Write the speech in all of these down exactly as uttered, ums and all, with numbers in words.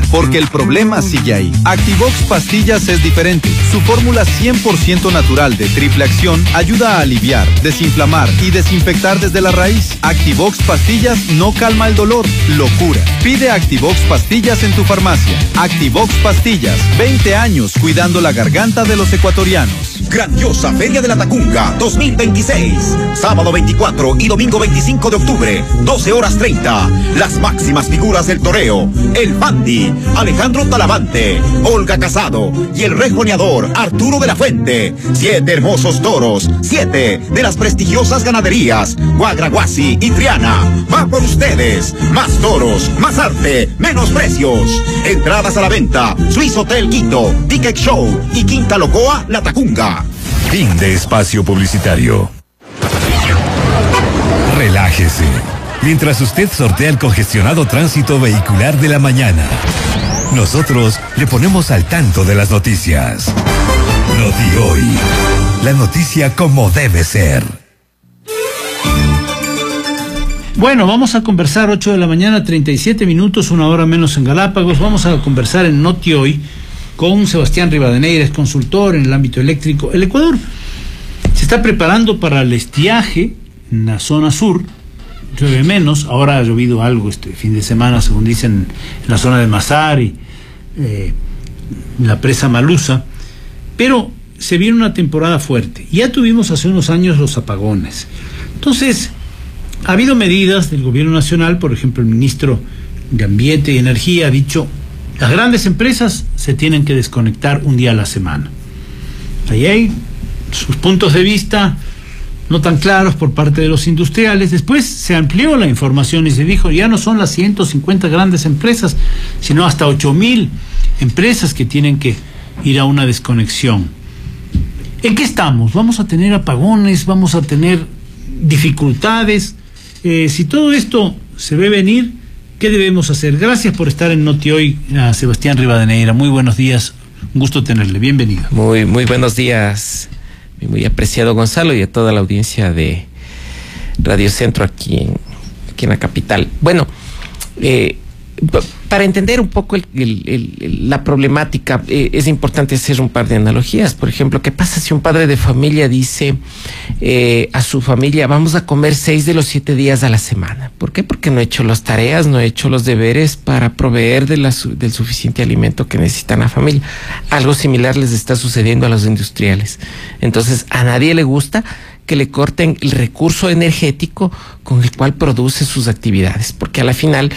porque el problema sigue ahí. Activox Pastillas es diferente. Su fórmula cien por ciento natural de triple acción ayuda a aliviar, desinflamar y desinfectar desde la raíz. Activox Pastillas no calma el dolor, lo cura. Pide Activox Pastillas en tu farmacia. Activox Pastillas, veinte años cuidando la garganta de los ecuatorianos. Grandiosa Feria de la Tacunga dos mil veintiséis. Sábado veinticuatro y domingo veinticinco de octubre, doce horas treinta. Las máximas figuras del toreo: el Bandi, Alejandro Talavante, Olga Casado y el rejoneador Arturo de la Fuente. Siete hermosos toros, siete de las prestigiosas ganaderías Guagraguasi y Triana. Va por ustedes. Más toros, más arte, menos precios. Entradas a la venta: Swiss Hotel Quito, Ticket Show y Quinta Locoa La Tacunga. Fin de espacio publicitario. Relájese mientras usted sortea el congestionado tránsito vehicular de la mañana. Nosotros le ponemos al tanto de las noticias. Noti Hoy, la noticia como debe ser. Bueno, vamos a conversar, ocho de la mañana, treinta y siete minutos, una hora menos en Galápagos. Vamos a conversar en Noti Hoy con Sebastián Rivadeneira, es consultor en el ámbito eléctrico. El Ecuador se está preparando para el estiaje en la zona sur. Llueve menos, ahora ha llovido algo este fin de semana, según dicen, en la zona de Mazar y eh, la presa Malusa, pero se viene una temporada fuerte. Ya tuvimos hace unos años los apagones. Entonces, ha habido medidas del gobierno nacional, por ejemplo, el ministro de Ambiente y Energía ha dicho: las grandes empresas se tienen que desconectar un día a la semana. Ahí hay sus puntos de vista no tan claros por parte de los industriales. Después se amplió la información y se dijo: ya no son las ciento cincuenta grandes empresas, sino hasta ocho mil empresas que tienen que ir a una desconexión. ¿En qué estamos? ¿Vamos a tener apagones? ¿Vamos a tener dificultades? Eh, si todo esto se ve venir, ¿qué debemos hacer? Gracias por estar en Noti Hoy, a Sebastián Rivadeneira. Muy buenos días, un gusto tenerle, bienvenido. Muy, muy buenos días, mi muy apreciado Gonzalo, y a toda la audiencia de Radio Centro aquí en, aquí en la capital. Bueno, eh, para entender un poco el, el, el, la problemática, eh, es importante hacer un par de analogías. Por ejemplo, ¿qué pasa si un padre de familia dice eh, a su familia: vamos a comer seis de los siete días a la semana? ¿Por qué? Porque no he hecho las tareas, no he hecho los deberes para proveer de la, del suficiente alimento que necesita la familia. Algo similar les está sucediendo a los industriales. Entonces, a nadie le gusta que le corten el recurso energético con el cual produce sus actividades, porque a la final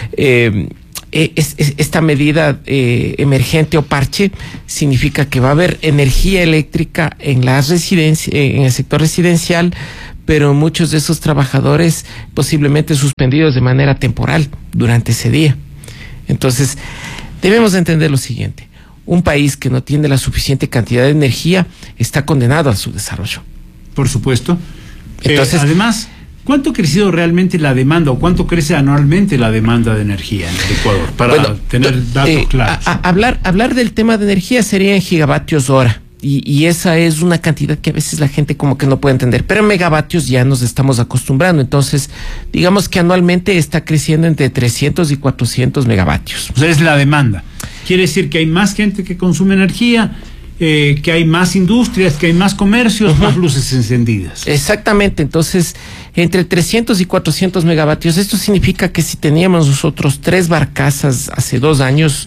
eh, es, es, esta medida eh, emergente o parche significa que va a haber energía eléctrica en la residencia, en el sector residencial, pero muchos de esos trabajadores posiblemente suspendidos de manera temporal durante ese día. Entonces, debemos entender lo siguiente: un país que no tiene la suficiente cantidad de energía está condenado a su desarrollo. Por supuesto. Entonces, eh, además, ¿cuánto ha crecido realmente la demanda o cuánto crece anualmente la demanda de energía en el Ecuador? Para bueno, tener datos eh, claros. A, a, hablar, hablar del tema de energía sería en gigavatios hora. Y, y esa es una cantidad que a veces la gente como que no puede entender. Pero en megavatios ya nos estamos acostumbrando. Entonces, digamos que anualmente está creciendo entre trescientos y cuatrocientos megavatios. O sea, es la demanda. Quiere decir que hay más gente que consume energía, Eh, que hay más industrias, que hay más comercios, uh-huh. más luces encendidas. Exactamente. Entonces, entre trescientos y cuatrocientos megavatios, esto significa que si teníamos nosotros tres barcazas hace dos años,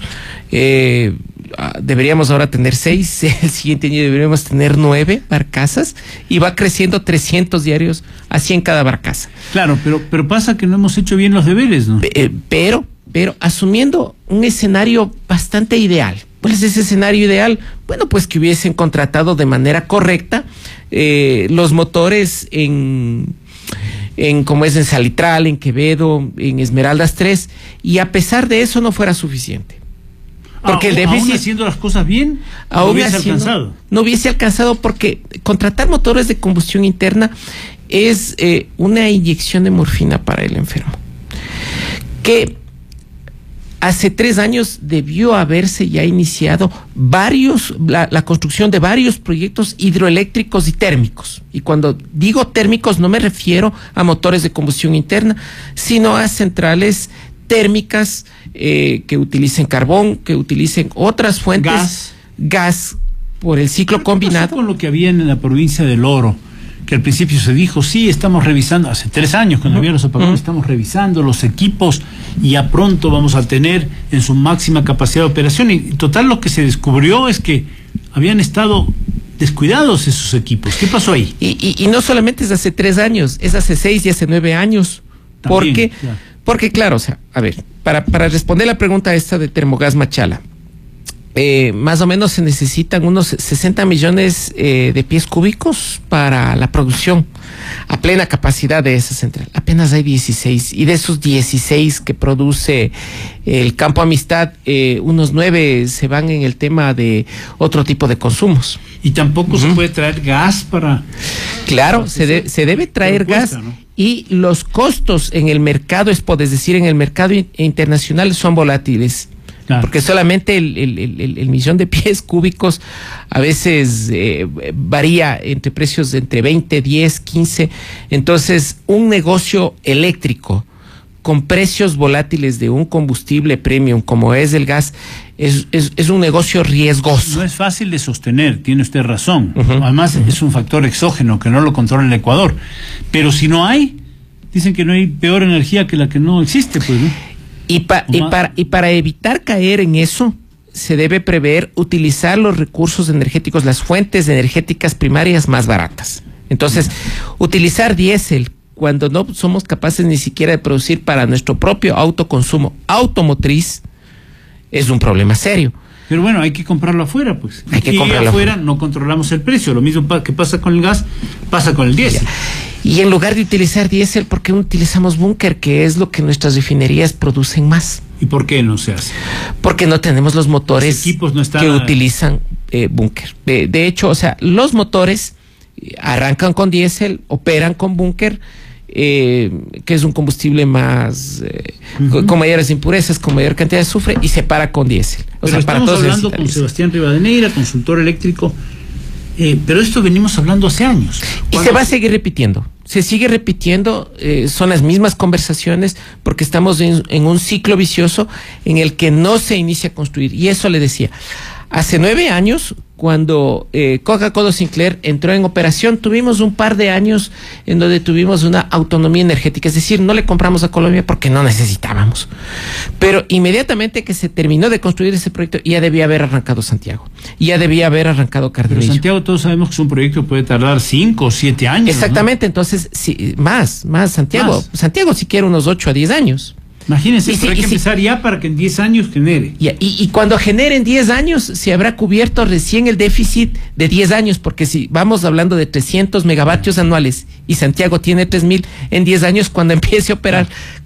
eh, deberíamos ahora tener seis, el siguiente año deberíamos tener nueve barcazas, y va creciendo trescientos diarios, así en cada barcaza. Claro, pero, pero pasa que no hemos hecho bien los deberes, ¿no? Eh, pero, pero asumiendo un escenario bastante ideal. ¿Cuál es ese escenario ideal? Bueno, pues que hubiesen contratado de manera correcta eh, los motores en, en, como es en Salitral, en Quevedo, en Esmeraldas tres, y a pesar de eso no fuera suficiente. Porque ah, el déficit, aún haciendo las cosas bien, no hubiese haciendo, alcanzado. No hubiese alcanzado, porque contratar motores de combustión interna es eh, una inyección de morfina para el enfermo. Que hace tres años debió haberse ya iniciado varios, la, la construcción de varios proyectos hidroeléctricos y térmicos. Y cuando digo térmicos no me refiero a motores de combustión interna, sino a centrales térmicas, eh, que utilicen carbón, que utilicen otras fuentes, gas, gas por el ciclo combinado. Con lo que había en la provincia del Oro, que al principio se dijo, sí, estamos revisando, hace tres años cuando uh-huh. había los apagones, uh-huh. estamos revisando los equipos y ya pronto vamos a tener en su máxima capacidad de operación. Y total, lo que se descubrió es que habían estado descuidados esos equipos. ¿Qué pasó ahí? Y, y, y no solamente es hace tres años, es hace seis y hace nueve años. También, porque, claro. porque claro, o sea, a ver, para, para responder la pregunta esta de Termogas Machala, Eh, más o menos se necesitan unos sesenta millones eh, de pies cúbicos para la producción a plena capacidad de esa central. Apenas hay dieciséis, y de esos dieciséis que produce el Campo Amistad, eh, unos nueve se van en el tema de otro tipo de consumos. Y tampoco uh-huh. se puede traer gas para... Claro, para se, de, se debe traer cuesta, gas, ¿no? Y los costos en el mercado, es por decir, en el mercado in- internacional son volátiles. Claro. Porque solamente el, el, el, el millón de pies cúbicos a veces eh, varía entre precios de entre veinte, diez, quince. Entonces, un negocio eléctrico con precios volátiles de un combustible premium como es el gas es, es, es un negocio riesgoso. No es fácil de sostener, tiene usted razón. Uh-huh. Además, uh-huh. es un factor exógeno que no lo controla el Ecuador. Pero si no hay, dicen que no hay peor energía que la que no existe, pues, ¿no? Y, pa, y, para, y para evitar caer en eso, se debe prever utilizar los recursos energéticos, las fuentes energéticas primarias más baratas. Entonces, utilizar diésel cuando no somos capaces ni siquiera de producir para nuestro propio autoconsumo automotriz es un problema serio. Pero bueno, hay que comprarlo afuera, pues. Hay que y comprarlo afuera afuera. No controlamos el precio. Lo mismo que pasa con el gas, pasa con el diésel. Y en lugar de utilizar diésel, ¿por qué no utilizamos búnker, que es lo que nuestras refinerías producen más? ¿Y por qué no se hace? Porque no tenemos los motores los equipos no están que a... utilizan eh, búnker. De, de hecho, o sea, los motores arrancan con diésel, operan con búnker, eh, que es un combustible más eh, uh-huh. con mayores impurezas, con mayor cantidad de azufre, y se para con diésel. O pero sea, estamos para todos hablando con Sebastián Rivadeneira, consultor eléctrico, eh, pero esto venimos hablando hace años. Y se va a seguir repitiendo. Se sigue repitiendo, eh, son las mismas conversaciones, porque estamos en, en un ciclo vicioso en el que no se inicia a construir. Y eso le decía, hace nueve años, cuando eh, Coca-Cola Sinclair entró en operación, tuvimos un par de años en donde tuvimos una autonomía energética, es decir, no le compramos a Colombia porque no necesitábamos. Pero inmediatamente que se terminó de construir ese proyecto, ya debía haber arrancado Santiago, ya debía haber arrancado Cardenillo. Pero Santiago, todos sabemos que es un proyecto que puede tardar cinco o siete años. Exactamente, ¿no? Entonces, sí, más, más Santiago, más. Santiago si quiere unos ocho a diez años. Imagínense, si, pero hay que si, empezar ya para que en diez años genere. Y, y, y cuando genere en diez años, se habrá cubierto recién el déficit de diez años, porque si vamos hablando de trescientos megavatios anuales y Santiago tiene tres mil, en diez años, cuando empiece a operar